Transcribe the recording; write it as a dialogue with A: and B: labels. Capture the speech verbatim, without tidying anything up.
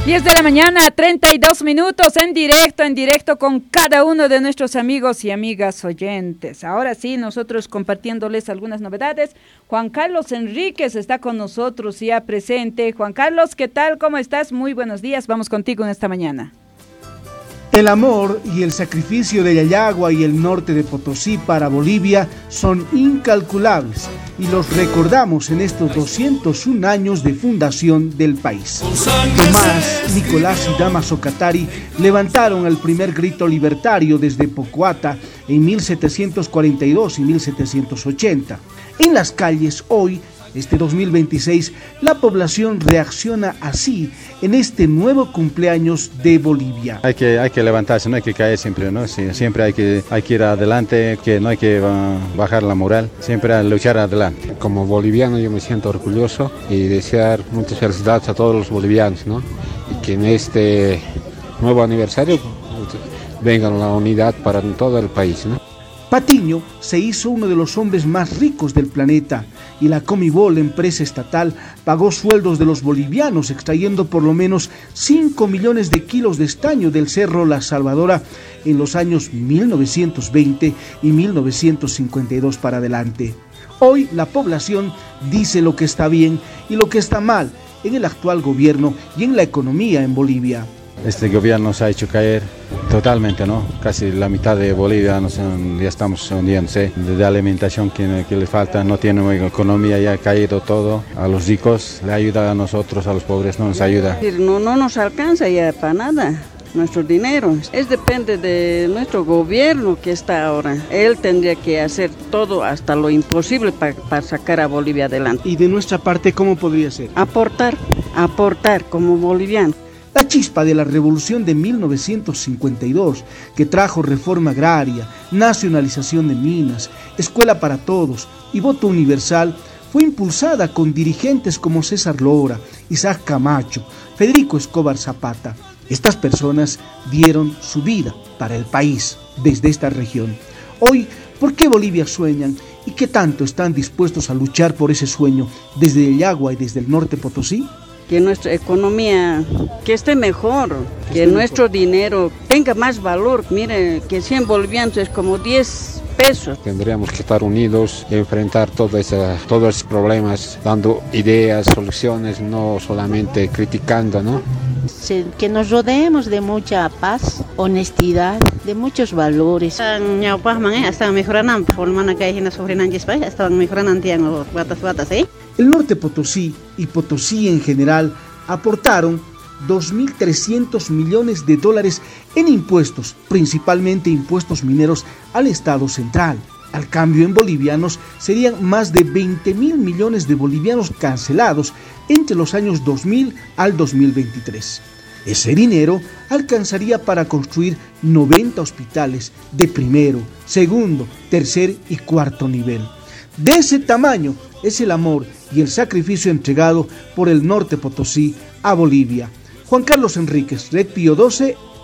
A: diez de la mañana, treinta y dos minutos, en directo, en directo con cada uno de nuestros amigos y amigas oyentes. Ahora sí, nosotros compartiéndoles algunas novedades. Juan Carlos Enríquez está con nosotros ya presente. Juan Carlos, ¿qué tal? ¿Cómo estás? Muy buenos días, vamos contigo en esta mañana.
B: El amor y el sacrificio de Yayagua y el norte de Potosí para Bolivia son incalculables y los recordamos en estos doscientos un años de fundación del país. Tomás, Nicolás y Dámaso Katari levantaron el primer grito libertario desde Pocuata en mil setecientos cuarenta y dos y mil setecientos ochenta. En las calles hoy, este dos mil veintiséis, la población reacciona así en este nuevo cumpleaños de Bolivia.
C: Hay que, hay que levantarse, no hay que caer siempre, ¿no? Sí, siempre hay que, hay que ir adelante, que no hay que uh, bajar la moral, siempre hay que luchar adelante.
D: Como boliviano yo me siento orgulloso y desear muchas felicidades a todos los bolivianos, ¿no? Y que en este nuevo aniversario venga la unidad para todo el país, ¿no?
B: Patiño se hizo uno de los hombres más ricos del planeta y la Comibol, empresa estatal, pagó sueldos de los bolivianos extrayendo por lo menos cinco millones de kilos de estaño del Cerro La Salvadora en los años mil novecientos veinte y mil novecientos cincuenta y dos para adelante. Hoy la población dice lo que está bien y lo que está mal en el actual gobierno y en la economía en Bolivia.
C: Este gobierno nos ha hecho caer totalmente, ¿no? Casi la mitad de Bolivia nos, ya estamos hundiéndose. De alimentación que, que le falta, no tiene economía, ya ha caído todo. A los ricos le ayuda, a nosotros, a los pobres no nos ayuda.
E: No, no nos alcanza ya para nada nuestro dinero. Es depende de nuestro gobierno que está ahora. Él tendría que hacer todo hasta lo imposible para, para sacar a Bolivia adelante.
B: ¿Y de nuestra parte cómo podría ser?
E: Aportar, aportar como boliviano.
B: La chispa de la revolución de mil novecientos cincuenta y dos, que trajo reforma agraria, nacionalización de minas, escuela para todos y voto universal, fue impulsada con dirigentes como César Lora, Isaac Camacho, Federico Escobar Zapata. Estas personas dieron su vida para el país desde esta región. Hoy, ¿por qué Bolivia sueñan y qué tanto están dispuestos a luchar por ese sueño desde el Yagua y desde el norte Potosí?
E: Que nuestra economía, que esté mejor, que esté nuestro mejor. Dinero tenga más valor. Mire, que cien bolivianos es como diez pesos.
D: Tendríamos que estar unidos y enfrentar todo esa, todos esos problemas, dando ideas, soluciones, no solamente criticando, ¿no?
F: Que nos rodeemos de mucha paz, honestidad, de muchos valores.
G: Están mejorando, están mejorando batas batas, ¿eh?
B: El norte Potosí y Potosí en general aportaron dos mil trescientos millones de dólares en impuestos, principalmente impuestos mineros al Estado central. Al cambio en bolivianos serían más de veinte mil millones de bolivianos cancelados entre los años dos mil al dos mil veintitrés. Ese dinero alcanzaría para construir noventa hospitales de primero, segundo, tercer y cuarto nivel. De ese tamaño es el amor y el sacrificio entregado por el norte Potosí a Bolivia. Juan Carlos Enríquez, Red Pío doce,